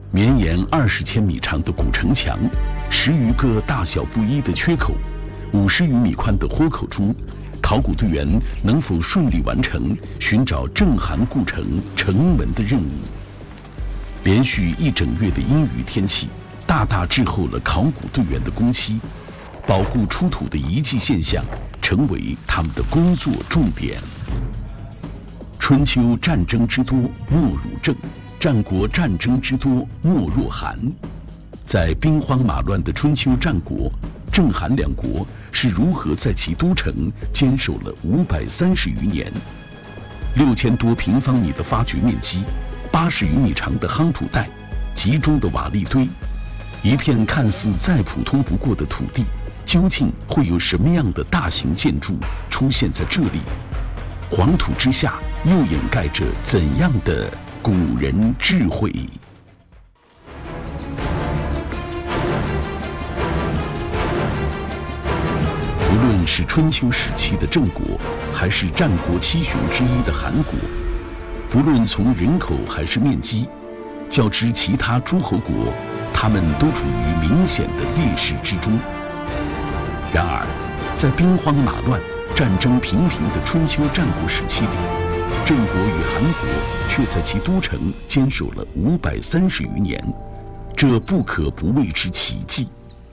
绵延20千米长的古城墙，10余个大小不一的缺口，50余米宽的豁口中，考古队员能否顺利完成寻找郑韩故城城门的任务？连续1整月的阴雨天气，大大滞后了考古队员的工期，保护出土的遗迹现象成为他们的工作重点。春秋战争之多，莫如郑；战国战争之多，莫若韩。在兵荒马乱的春秋战国，郑韩两国是如何在其都城坚守了530余年？6000多平方米的发掘面积，80余米长的夯土带，集中的瓦砾堆，一片看似再普通不过的土地，究竟会有什么样的大型建筑出现在这里？黄土之下又掩盖着怎样的古人智慧？无论是春秋时期的郑国，还是战国七雄之一的韩国，不论从人口还是面积，较之其他诸侯国，他们都处于明显的劣势之中。然而，在兵荒马乱、战争频频的春秋战国时期里，郑国与韩国却在其都城坚守了530余年，这不可不谓之奇迹。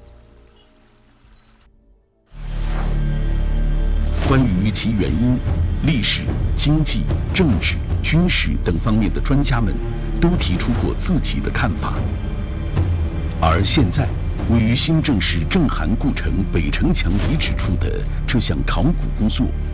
关于其原因，历史、经济、政治、军事等方面的专家们都提出过自己的看法。而现在，位于新郑市郑韩故城北城墙遗址处的这项考古工作，